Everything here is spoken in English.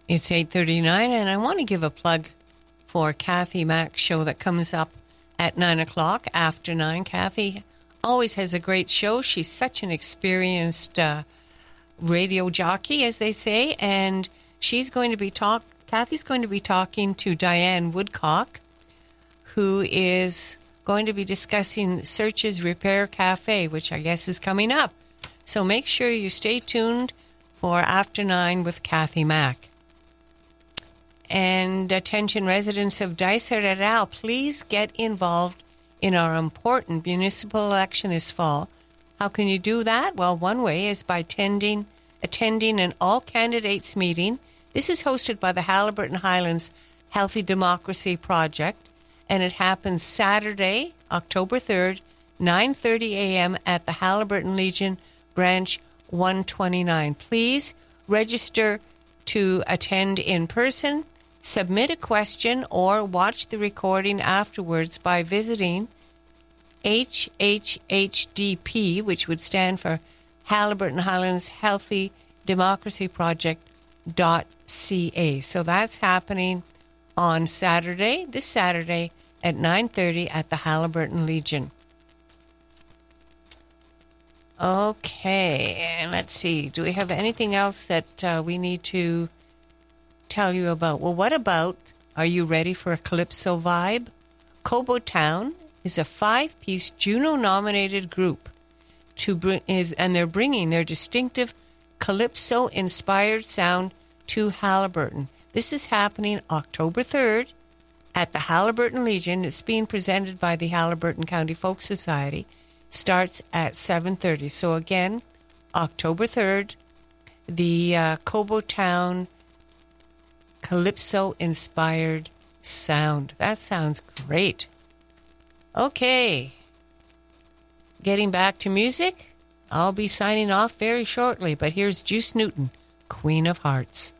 It's 8:39, and I want to give a plug for Kathy Mack's show that comes up at 9 o'clock, after 9. Kathy always has a great show. She's such an experienced radio jockey, as they say, and Kathy's going to be talking to Diane Woodcock, who is going to be discussing Search's Repair Cafe, which I guess is coming up. So make sure you stay tuned for After 9 with Kathy Mack. And attention residents of Dysart et al., please get involved in our important municipal election this fall. How can you do that? Well, one way is by attending an all-candidates meeting. This is hosted by the Haliburton Highlands Healthy Democracy Project, and it happens Saturday, October 3rd, 9:30 a.m. at the Haliburton Legion, Branch 129. Please register to attend in person. Submit a question or watch the recording afterwards by visiting HHHDP, which would stand for Haliburton Highlands Healthy Democracy Project.ca. So that's happening on Saturday, this Saturday at 9:30 at the Haliburton Legion. Okay, and let's see. Do we have anything else that we need to tell you about? Well, what about, are you ready for a Calypso vibe? Cobo Town is a 5-piece Juno-nominated group and they're bringing their distinctive Calypso-inspired sound to Haliburton. This is happening October 3rd at the Haliburton Legion. It's being presented by the Haliburton County Folk Society. Starts at 7:30. So again, October 3rd, the Cobo Town Calypso-inspired sound. That sounds great. Okay. Getting back to music, I'll be signing off very shortly, but here's Juice Newton, Queen of Hearts.